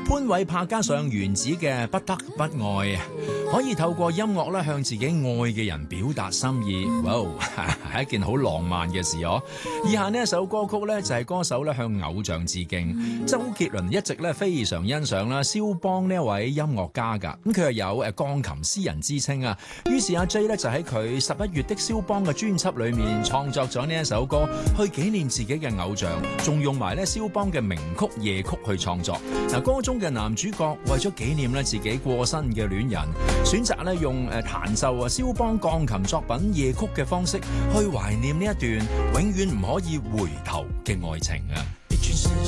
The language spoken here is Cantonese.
潘瑋柏加上原子嘅不得不愛，可以透過音樂咧向自己愛嘅人表達心意，哇，係一件好浪漫嘅事哦。以下呢一首歌曲咧就係歌手咧向偶像致敬，周杰倫一直咧非常欣賞啦蕭邦呢一位音樂家噶，咁佢又有鋼琴詩人之稱啊。於是阿 J 咧就喺佢11月的蕭邦嘅專輯裏面創作咗呢一首歌，去紀念自己嘅偶像，仲用埋咧蕭邦嘅名曲夜曲去創作。嗱，歌中嘅男主角為咗紀念咧自己過身嘅戀人，選擇咧用彈奏蕭邦鋼琴作品夜曲嘅方式去懷念呢一段永遠唔可以回頭嘅愛情啊！